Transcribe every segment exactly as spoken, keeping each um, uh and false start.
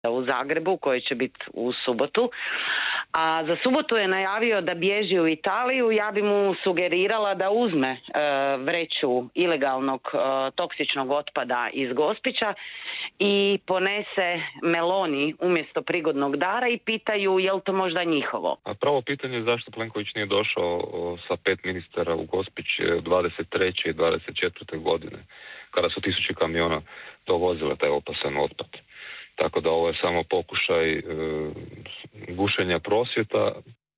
u Zagrebu koji će biti u subotu. A za subotu je najavio da bježi u Italiju. Ja bi mu sugerirala da uzme e, vreću ilegalnog e, toksičnog otpada iz Gospića i ponese Meloni umjesto prigodnog dara i pitaju je li to možda njihovo. A pravo pitanje je zašto Plenković nije došao sa pet ministara u Gospić dvadeset treće i dvadeset četvrte godine, kada su tisuće kamiona dovozile taj opasan otpad. Tako da ovo je samo pokušaj e, gušenja prosvjeta.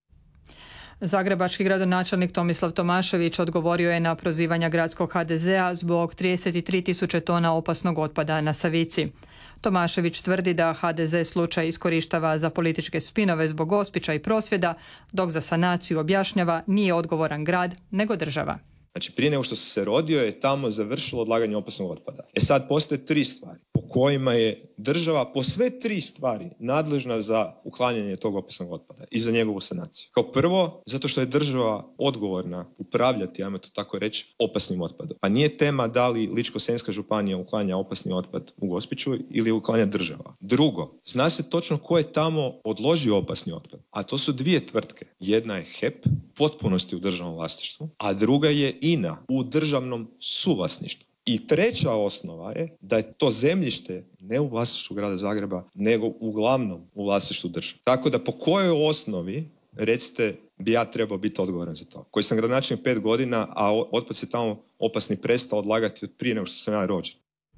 Zagrebački gradonačelnik Tomislav Tomašević odgovorio je na prozivanja gradskog ha de zea zbog trideset tri tisuće tona opasnog otpada na Savici. Tomašević tvrdi da ha de ze slučaj iskorištava za političke spinove zbog Gospića i prosvjeda, dok za sanaciju objašnjava nije odgovoran grad, nego država. Znači, prije nego što se rodio je tamo završilo odlaganje opasnog otpada. E sad postoje tri stvari po kojima je država po sve tri stvari nadležna za uklanjanje tog opasnog otpada i za njegovu sanaciju. Kao prvo, zato što je država odgovorna upravljati, ajmo to tako reći, opasnim otpadom. Pa nije tema da li Ličko-senjska županija uklanja opasni otpad u Gospiću ili uklanja država. Drugo, zna se točno ko je tamo odložio opasni otpad, a to su dvije tvrtke. Jedna je he pe, potpunosti u državnom vlasništvu, a druga je i en a u državnom suvlasništvu. I treća osnova je da je to zemljište ne u vlasništvu grada Zagreba, nego uglavnom u vlasništvu države. Tako da po kojoj osnovi, recite, bi ja trebao biti odgovoran za to? Koji sam gradonačelnik pet godina, a otpad se tamo opasni prestao odlagati prije nego što sam ja rođen.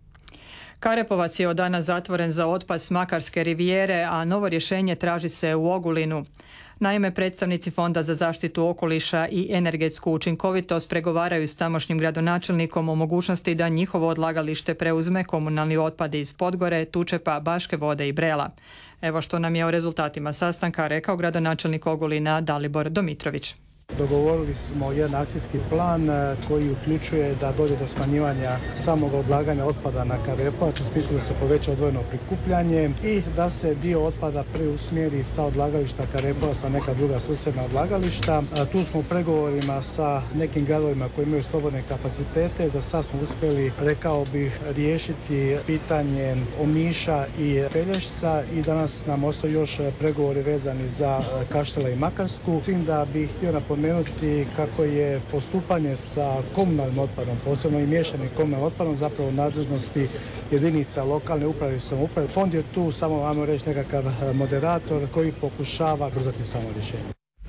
Karepovac je od danas zatvoren za otpad s Makarske rivijere, a novo rješenje traži se u Ogulinu. Naime, predstavnici Fonda za zaštitu okoliša i energetsku učinkovitost pregovaraju s tamošnjim gradonačelnikom o mogućnosti da njihovo odlagalište preuzme komunalni otpad iz Podgore, Tučepa, Baške Vode i Brela. Evo što nam je o rezultatima sastanka rekao gradonačelnik Ogulina Dalibor Domitrović. Dogovorili smo jedan akcijski plan koji uključuje da dođe do smanjivanja samog odlaganja otpada na Karepovac, u smislu da se poveća odvojeno prikupljanje i da se dio otpada preusmjeri sa odlagališta Karepovac na neka druga susjedna odlagališta. Tu smo u pregovorima sa nekim gradovima koji imaju slobodne kapacitete. Za sad smo uspjeli, rekao bih, riješiti pitanje Omiša i Pelješca i danas nam ostaju još pregovori vezani za Kaštela i Makarsku. Mislim da bih htio napomenuti Pomenuti kako je postupanje sa komunalnim otpadom, posebno i miješanim komunalnim otpadom, zapravo u nadležnosti jedinica lokalne uprave i samouprave. Fond je tu samo, vamo reći, nekakav moderator koji pokušava brzati samo rješenje.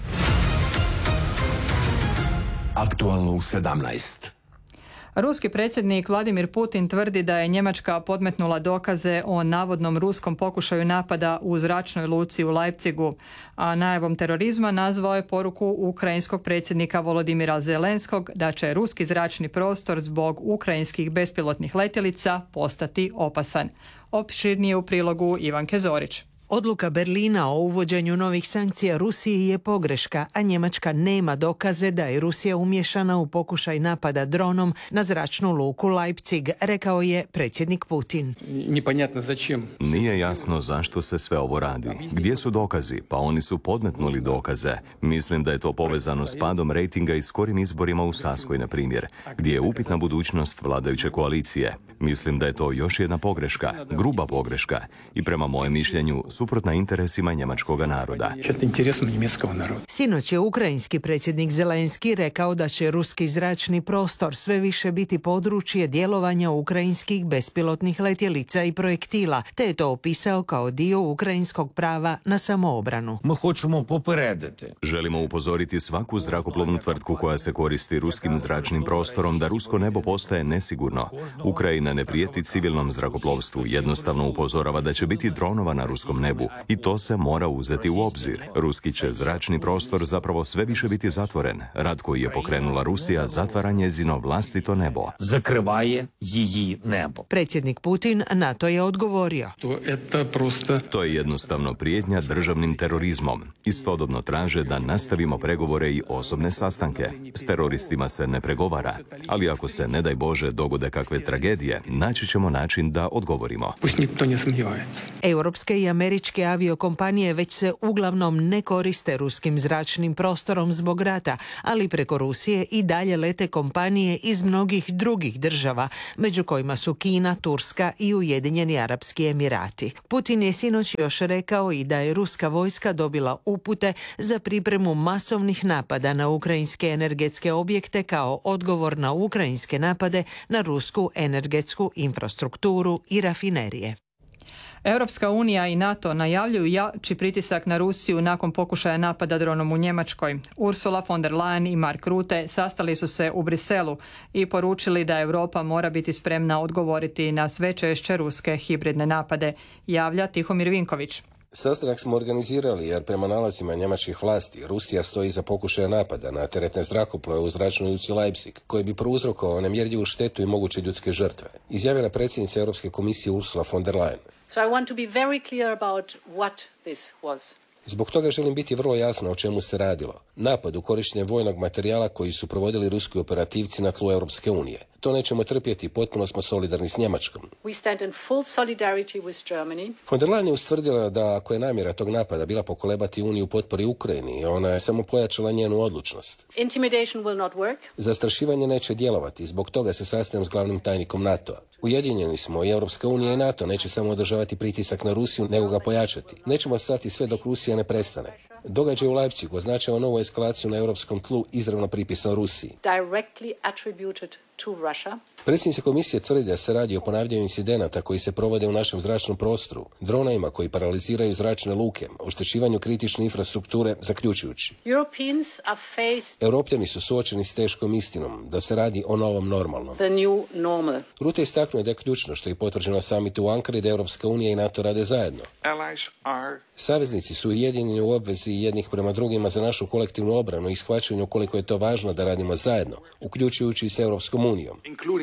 Aktualno u sedamnaest. Ruski predsjednik Vladimir Putin tvrdi da je Njemačka podmetnula dokaze o navodnom ruskom pokušaju napada u zračnoj luci u Leipzigu, a najavom terorizma nazvao je poruku ukrajinskog predsjednika Volodimira Zelenskog da će ruski zračni prostor zbog ukrajinskih bespilotnih letjelica postati opasan. Opširnije u prilogu Ivanke Zorić. Odluka Berlina o uvođenju novih sankcija Rusiji je pogreška, a Njemačka nema dokaze da je Rusija umješana u pokušaj napada dronom na zračnu luku Leipzig, rekao je predsjednik Putin. Nije jasno zašto se sve ovo radi. Gdje su dokazi? Pa oni su podmetnuli dokaze. Mislim da je to povezano s padom rejtinga i skorim izborima u Saskoj, na primjer, gdje je upitna budućnost vladajuće koalicije. Mislim da je to još jedna pogreška, gruba pogreška i prema mojem mišljenju suprotna interesima njemačkog naroda. Sinoć je ukrajinski predsjednik Zelenski rekao da će ruski zračni prostor sve više biti područje djelovanja ukrajinskih bespilotnih letjelica i projektila, te je to opisao kao dio ukrajinskog prava na samoobranu. Želimo upozoriti svaku zrakoplovnu tvrtku koja se koristi ruskim zračnim prostorom da rusko nebo postaje nesigurno. Ukrajina ne prijeti civilnom zrakoplovstvu, jednostavno upozorava da će biti dronova na ruskom nebu i to se mora uzeti u obzir. Ruski će zračni prostor zapravo sve više biti zatvoren. Rat koji je pokrenula Rusija zatvara njezino vlastito nebo. Zakrivaje jiji nebo. Predsjednik Putin na to je odgovorio. To je jednostavno prijetnja državnim terorizmom. Istodobno traže da nastavimo pregovore i osobne sastanke. S teroristima se ne pregovara, ali ako se, ne daj Bože, dogode kakve tragedije, Rusije, naći ćemo način da odgovorimo. Europske i američke aviokompanije već se uglavnom ne koriste ruskim zračnim prostorom zbog rata, ali preko Rusije i dalje lete kompanije iz mnogih drugih država, među kojima su Kina, Turska i Ujedinjeni Arapski Emirati. Putin je sinoć još rekao i da je ruska vojska dobila upute za pripremu masovnih napada na ukrajinske energetske objekte kao odgovor na ukrajinske napade na rusku energetsku infrastrukturu i rafinerije. Europska unija i NATO najavljuju jači pritisak na Rusiju nakon pokušaja napada dronom u Njemačkoj. Ursula von der Leyen i Mark Rutte sastali su se u Briselu i poručili da Europa mora biti spremna odgovoriti na sve češće ruske hibridne napade, javlja Tihomir Vinković. Sastanak smo organizirali jer prema nalazima njemačkih vlasti Rusija stoji za pokušaja napada na teretne zrakoplove u zračnoj luci Leipzig, koji bi prouzrokovao nemjerljivu štetu i moguće ljudske žrtve, izjavila predsjednica Europske komisije Ursula von der Leyen. So I want to be very clear about what this was. Zbog toga želim biti vrlo jasna o čemu se radilo. Napad u korištenje vojnog materijala koji su provodili ruski operativci na tlu Europske unije. To nećemo trpjeti, potpuno smo solidarni s Njemačkom. We stand in full solidarity with Germany. Von der Leyen je ustvrdila da ako je namjera tog napada bila pokolebati Uniju u potpori Ukrajini, ona je samo pojačala njenu odlučnost. Intimidation will not work. Zastrašivanje neće djelovati, zbog toga se sastajem s glavnim tajnikom NATO-a. Ujedinjeni smo i Europska unija i NATO neće samo održavati pritisak na Rusiju, nego ga pojačati. Nećemo stati sve dok Rusija ne prestane. Događaj u Leipzigu označava novu eskalaciju na europskom tlu izravno pripisan Rusiji. Directly attributed to Russia. Predsjednica komisije tvrdi da se radi o ponavljanju incidenata koji se provode u našem zračnom prostoru, dronima koji paraliziraju zračne luke, oštećivanju kritične infrastrukture, zaključujući. Europeans are faced... Europljani su suočeni s teškom istinom da se radi o novom normalnom. The new normal. Rutte istaknuo da je ključno što je potvrđeno na samitu u Ankari da Europska unija i NATO rade zajedno. Allies are... Saveznici su ujedinjeni u obvezi jednih prema drugima za našu kolektivnu obranu i shvaćanju koliko je to važno da radimo zajedno, uključujući i s Europskom unijom.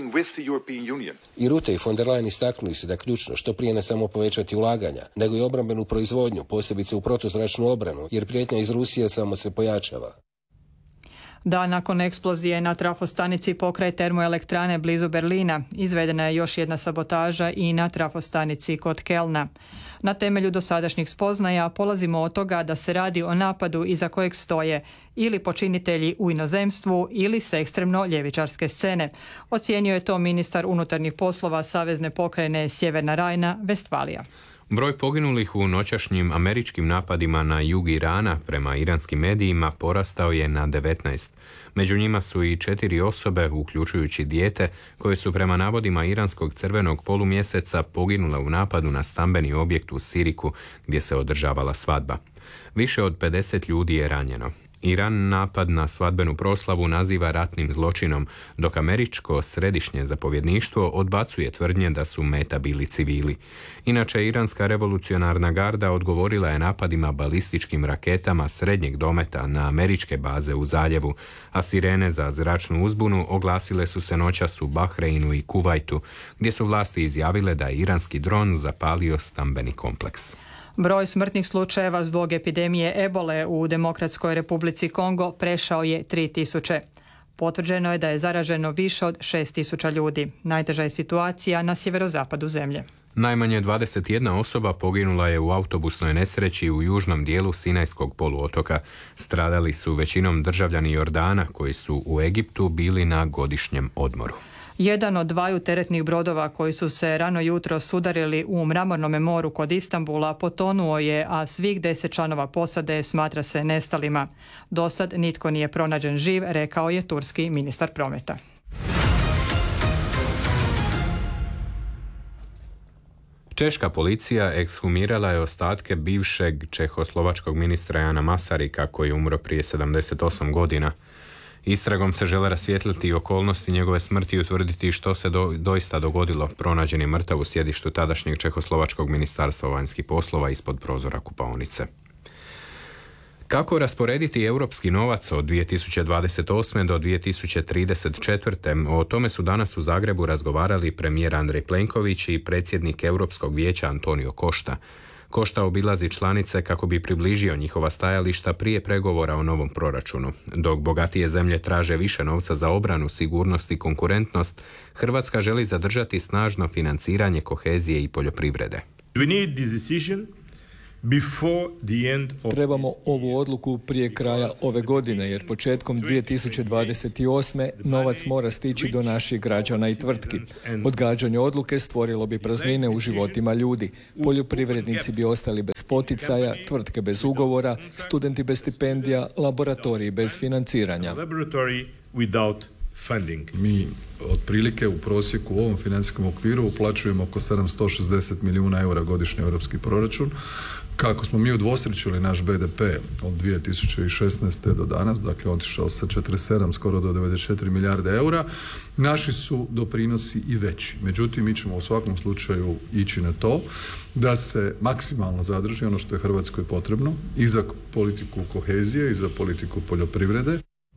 I Rutte i von der Leyen istaknuli su da je ključno što prije ne samo povećati ulaganja, nego i obrambenu proizvodnju, posebice u protuzračnu obranu, jer prijetnja iz Rusije samo se pojačava. Da, nakon eksplozije na trafostanici pokraj termoelektrane blizu Berlina izvedena je još jedna sabotaža i na trafostanici kod Kelna. Na temelju dosadašnjih spoznaja polazimo od toga da se radi o napadu iza kojeg stoje ili počinitelji u inozemstvu ili s ekstremno ljevičarske scene. Ocijenio je to ministar unutarnjih poslova Savezne pokrajine Sjeverna Rajna, Vestfalija. Broj poginulih u noćašnjim američkim napadima na jug Irana prema iranskim medijima porastao je na devetnaest. Među njima su i četiri osobe, uključujući dijete, koje su prema navodima iranskog crvenog polumjeseca poginule u napadu na stambeni objekt u Siriku gdje se održavala svadba. Više od pedeset ljudi je ranjeno. Iran napad na svadbenu proslavu naziva ratnim zločinom, dok američko središnje zapovjedništvo odbacuje tvrdnje da su meta bili civili. Inače, iranska revolucionarna garda odgovorila je napadima balističkim raketama srednjeg dometa na američke baze u zaljevu, a sirene za zračnu uzbunu oglasile su se noćas u Bahreinu i Kuvajtu, gdje su vlasti izjavile da je iranski dron zapalio stambeni kompleks. Broj smrtnih slučajeva zbog epidemije ebole u Demokratskoj Republici Kongo prešao je tri tisuće. Potvrđeno je da je zaraženo više od šest tisuća ljudi. Najteža je situacija na sjeverozapadu zemlje. Najmanje dvadeset jedna osoba poginula je u autobusnoj nesreći u južnom dijelu Sinajskog poluotoka. Stradali su većinom državljani Jordana koji su u Egiptu bili na godišnjem odmoru. Jedan od dvaju teretnih brodova koji su se rano jutro sudarili u Mramornom moru kod Istanbula potonuo je, a svih deset članova posade smatra se nestalima. Dosad nitko nije pronađen živ, rekao je turski ministar prometa. Češka policija ekshumirala je ostatke bivšeg čehoslovačkog ministra Jana Masarika koji je umro prije sedamdeset osam godina. Istragom se žele rasvijetliti okolnosti njegove smrti i utvrditi što se do, doista dogodilo. Pronađen je mrtav u sjedištu tadašnjeg čehoslovačkog ministarstva vanjskih poslova ispod prozora kupaonice. Kako rasporediti europski novac od dvije tisuće dvadeset osme do dvije tisuće trideset četvrte. O tome su danas u Zagrebu razgovarali premijer Andrej Plenković i predsjednik Europskog vijeća Antonio Costa. Košta obilazi članice kako bi približio njihova stajališta prije pregovora o novom proračunu. Dok bogatije zemlje traže više novca za obranu, sigurnost i konkurentnost, Hrvatska želi zadržati snažno financiranje kohezije i poljoprivrede. We need this decision before the end of... Trebamo ovu odluku prije kraja ove godine, jer početkom dvije tisuće dvadeset osme. novac mora stići do naših građana i tvrtki. Odgađanje odluke stvorilo bi praznine u životima ljudi. Poljoprivrednici bi ostali bez poticaja, tvrtke bez ugovora, studenti bez stipendija, laboratoriji bez financiranja. Mi otprilike u prosjeku u ovom financijskom okviru uplaćujemo oko sedamsto šezdeset milijuna eura godišnje europski proračun. Kako smo mi udvostručili naš be de pe od dvije tisuće šesnaeste. do danas, dakle otišao sa četrdeset sedam skoro do devedeset četiri milijarde eura, naši su doprinosi i veći. Međutim, mi ćemo u svakom slučaju ići na to da se maksimalno zadrži ono što je Hrvatskoj potrebno i za politiku kohezije i za politiku poljoprivrede.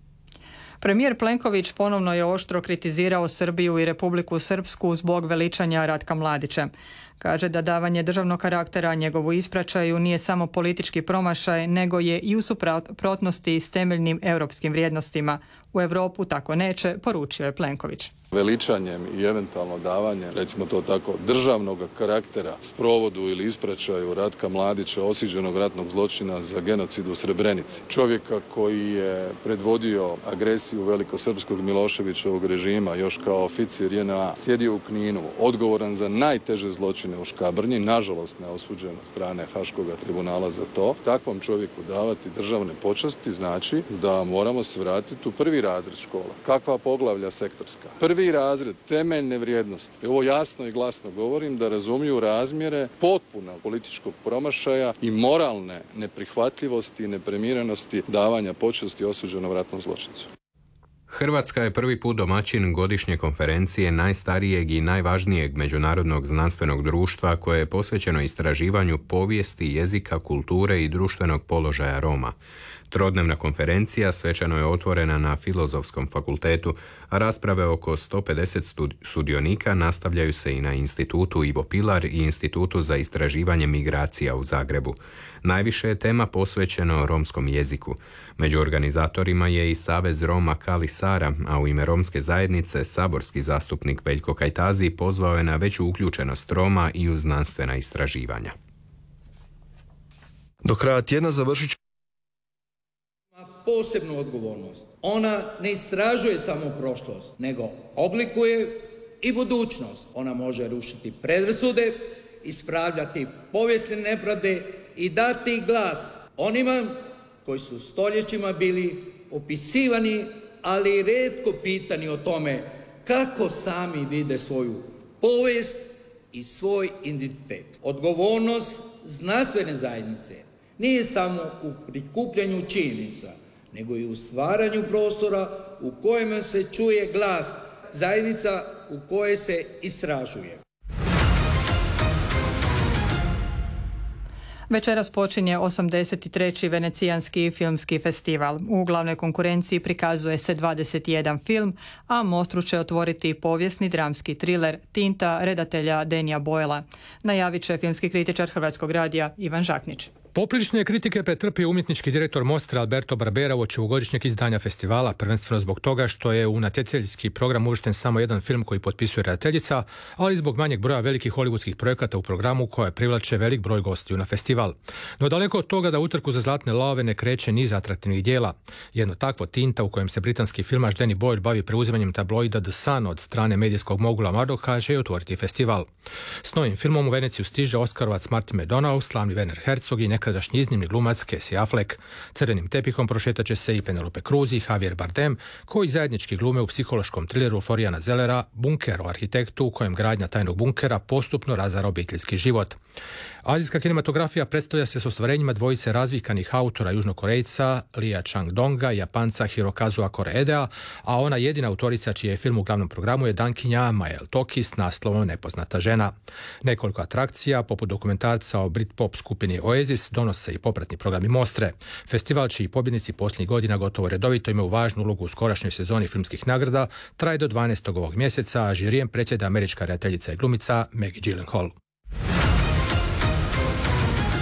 Premijer Plenković ponovno je oštro kritizirao Srbiju i Republiku Srpsku zbog veličanja Ratka Mladića. Kaže da davanje državnog karaktera njegovu ispraćaju nije samo politički promašaj, nego je i u suprotnosti s temeljnim europskim vrijednostima. U Europu tako neće, poručio je Plenković. Veličanjem i eventualno davanjem, recimo to tako, državnog karaktera sprovodu ili ispraćaju Ratka Mladića, osuđenog ratnog zločina za genocid u Srebrenici. Čovjeka koji je predvodio agresiju velikosrpskog Miloševićevog režima još kao oficir je na sjedio u Kninu, odgovoran za najteže zločine u Škabrnji, nažalost neosuđen od strane Haškog tribunala za to. Takvom čovjeku davati državne počasti znači da moramo se vratiti u prvi razred škola. Kakva poglavlja sektorska? Prvi razred, temeljne vrijednosti. Ovo jasno i glasno govorim da razumiju razmjere potpuna političkog promašaja i moralne neprihvatljivosti i nepremiranosti davanja počasti osuđenom ratnom zločincu. Hrvatska je prvi put domaćin godišnje konferencije najstarijeg i najvažnijeg međunarodnog znanstvenog društva koje je posvećeno istraživanju povijesti, jezika, kulture i društvenog položaja Roma. Trodnevna konferencija svečano je otvorena na Filozofskom fakultetu, a rasprave oko sto pedeset sudionika nastavljaju se i na Institutu Ivo Pilar i Institutu za istraživanje migracija u Zagrebu. Najviše je tema posvećeno romskom jeziku. Među organizatorima je i Savez Roma Kali Sara, a u ime romske zajednice saborski zastupnik Veljko Kajtazi pozvao je na veću uključenost Roma i u znanstvena istraživanja. Do kraja tjedna završit će posebnu odgovornost. Ona ne istražuje samo prošlost, nego oblikuje i budućnost. Ona može rušiti predrasude, ispravljati povijesne nepravde i dati glas onima koji su stoljećima bili opisivani, ali rijetko pitani o tome kako sami vide svoju povijest i svoj identitet. Odgovornost znanstvene zajednice nije samo u prikupljanju činjenica, nego i u stvaranju prostora u kojem se čuje glas zajednica u kojoj se istražuje. Večeras počinje osamdeset treći Venecijanski filmski festival. U glavnoj konkurenciji prikazuje se dvadeset jedan film, a mostru će otvoriti povijesni dramski triler Tinta redatelja Denija Boyla. Najavit će filmski kritičar Hrvatskog radija Ivan Žaknić. Poprilične kritike pretrpio umjetnički direktor Mostre Alberto Barbera uoči ovogodišnjeg izdanja festivala, prvenstveno zbog toga što je u natjecateljski program uvršten samo jedan film koji potpisuje redateljica, ali zbog manjeg broja velikih hollywoodskih projekata u programu koje privlače velik broj gostiju na festival. No daleko od toga da utrku za zlatne lave ne kreće niz atraktivnih dijela. Jedno takvo Tinta u kojem se britanski filmaš Danny Boyle bavi preuzimanjem tabloida The Sun od strane medijskog mogula Murdocha će otvoriti festival. S novim filmom u Veneciju stiže Oskarovac Martin McDonagh, slavni Werner Herzog i nekadašnji iznimni glumac Casey Affleck. Crvenim tepihom prošetat će se i Penelope Cruz i Javier Bardem, koji zajednički glume u psihološkom trileru Floriana Zellera Bunker o arhitektu u kojem gradnja tajnog bunkera postupno razara obiteljski život. Azijska kinematografija predstavlja se s ostvarenjima dvojice razvikanih autora Južnokorejca Lia Chang-donga i Japanca Hirokazua Koreedea, a ona jedina autorica čiji je film u glavnom programu je dankinja Mael Toki s naslovom Nepoznata žena. Nekoliko atrakcija, poput dokumentarca o Britpop skupini Oasis, donose i popratni programi Mostre. Festival čiji pobjednici posljednjih godina gotovo redovito imaju važnu ulogu u skorašnjoj sezoni filmskih nagrada traje do dvanaestog ovog mjeseca, a žirijem predsjeda američka redateljica i glumica Maggie Gyllenhaal.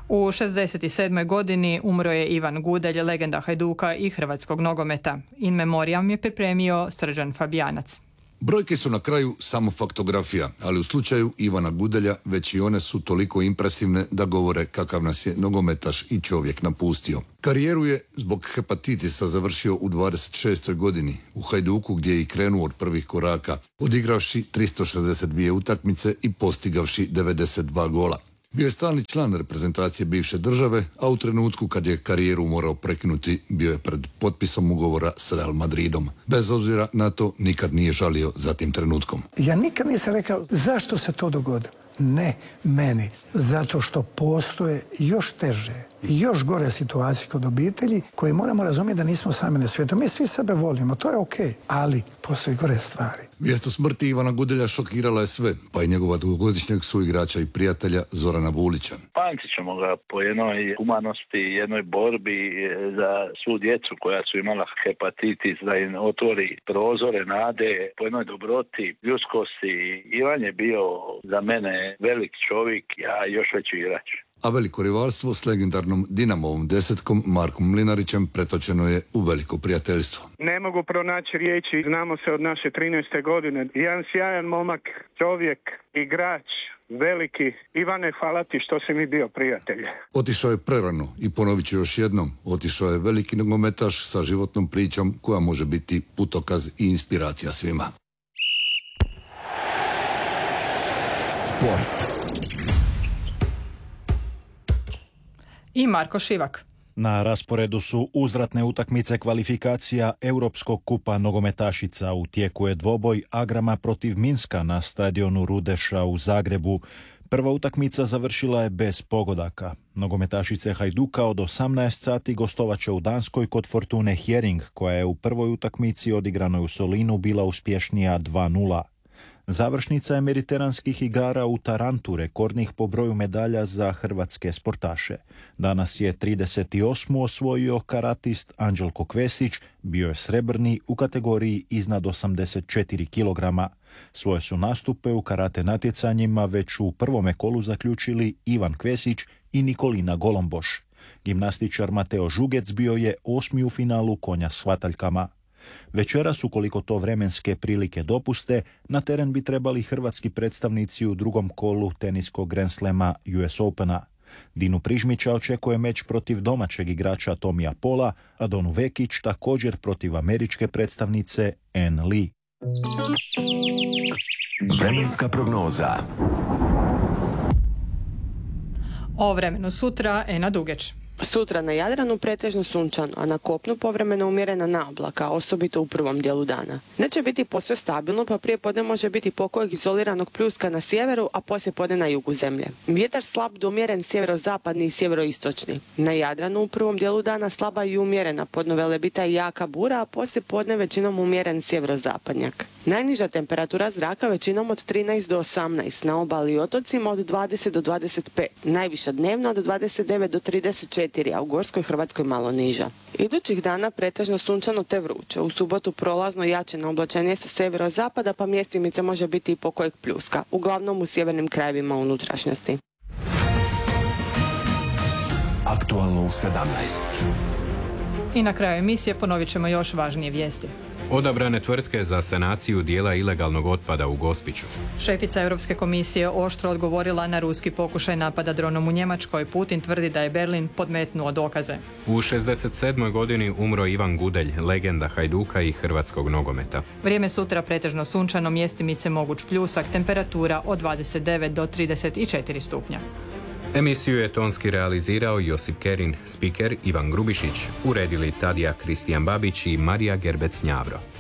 U šezdeset sedmoj godini umro je Ivan Gudelj, legenda Hajduka i hrvatskog nogometa. In memoriam je pripremio Srđan Fabijanac. Brojke su na kraju samo faktografija, ali u slučaju Ivana Gudelja već i one su toliko impresivne da govore kakav nas je nogometaš i čovjek napustio. Karijeru je zbog hepatitisa završio u dvadeset šestoj godini u Hajduku, gdje je i krenuo od prvih koraka, odigravši tristo šezdeset dvije utakmice i postigavši devedeset dva gola. Bio je stalni član reprezentacije bivše države, a u trenutku kad je karijeru morao prekinuti, bio je pred potpisom ugovora s Real Madridom. Bez obzira na to, nikad nije žalio za tim trenutkom. Ja nikad nisam rekao zašto se to dogodilo. Ne meni, zato što postoje još teže, još gore situacije kod obitelji koje moramo razumjeti da nismo sami na svijetu. Mi svi sebe volimo, to je okej, ali postoje gore stvari. Vijest o smrti Ivana Gudelja šokirala je sve, pa i njegova dugogodišnjeg suigrača i prijatelja Zorana Vulića. Pamtit ćemo ga po jednoj humanosti, jednoj borbi za svu djecu koja su imala hepatitis, da im otvori prozore nade, po jednoj dobroti, ljudskosti. Ivan je bio za mene velik čovjek, a još veći igrač. A veliko rivalstvo s legendarnom Dinamovom desetkom Markom Mlinarićem pretočeno je u veliko prijateljstvo. Ne mogu pronaći riječi, znamo se od naše trinaeste godine. Jedan sjajan momak, čovjek, igrač, veliki. Ivane, hvala ti što si mi bio prijatelj. Otišao je prerano i ponovit ću još jednom, otišao je veliki nogometaš sa životnom pričom koja može biti putokaz i inspiracija svima. Sport. I Marko Šivak. Na rasporedu su uzratne utakmice kvalifikacija Europskog kupa nogometašica. U tijeku je dvoboj Agrama protiv Minska na stadionu Rudeša u Zagrebu. Prva utakmica završila je bez pogodaka. Nogometašice Hajduka od osamnaest sati gostovaće u Danskoj kod Fortune Hjering, koja je u prvoj utakmici odigranoj u Solinu bila uspješnija dva nula. Završnica je mediteranskih igara u Tarantu, rekordnih po broju medalja za hrvatske sportaše. Danas je trideset osmu osvojio karatist Anđelko Kvesić, bio je srebrni u kategoriji iznad osamdeset četiri kilograma. Svoje su nastupe u karate natjecanjima već u prvome kolu zaključili Ivan Kvesić i Nikolina Golomboš. Gimnastičar Mateo Žugec bio je osmi u finalu konja s hvataljkama. Večeras, ukoliko to vremenske prilike dopuste, na teren bi trebali hrvatski predstavnici u drugom kolu teniskog Grand Slama U S Opena. Dinu Prižmića očekuje meč protiv domaćeg igrača Tomija Pola, a Donu Vekić također protiv američke predstavnice Ann Lee. Vremenska prognoza. O vremenu sutra, Ena Dugeć. Sutra na Jadranu pretežno sunčano, a na kopnu povremeno umjerena naoblaka, osobito u prvom dijelu dana. Neće biti posve stabilno, pa prije podne može biti pokojeg izoliranog pljuska na sjeveru, a poslije podne na jugu zemlje. Vjetar slab do umjeren sjeverozapadni i sjeveroistočni. Na Jadranu u prvom dijelu dana slaba i umjerena, podno Velebita i jaka bura, a poslije podne većinom umjeren sjeverozapadnjak. Najniža temperatura zraka većinom od trinaest do osamnaest, na obali i otocima od dvadeset do dvadeset pet, najviša dnevno od dvadeset devet do trideset četiri, a u Gorskoj Hrvatskoj malo niža. Idućih dana pretežno sunčano te vruće. U subotu prolazno jačeno oblačenje sa sjeverozapada, pa mjestimice može biti i pokojeg pljuska, uglavnom u sjevernim krajevima unutrašnjosti. Aktualno u sedamnaest. I na kraju emisije ponovit ćemo još važnije vijesti. Odabrane tvrtke za sanaciju dijela ilegalnog otpada u Gospiću. Šefica Europske komisije oštro odgovorila na ruski pokušaj napada dronom u Njemačkoj. Putin tvrdi da je Berlin podmetnuo dokaze. U šezdeset sedmoj godini umro Ivan Gudelj, legenda Hajduka i hrvatskog nogometa. Vrijeme sutra pretežno sunčano, mjestimice moguć pljusak, temperatura od dvadeset devet do trideset četiri stupnja. Emisiju je tonski realizirao Josip Kerin, spiker Ivan Grubišić, uredili Tadija Kristijan Babić i Marija Gerbec-Njavro.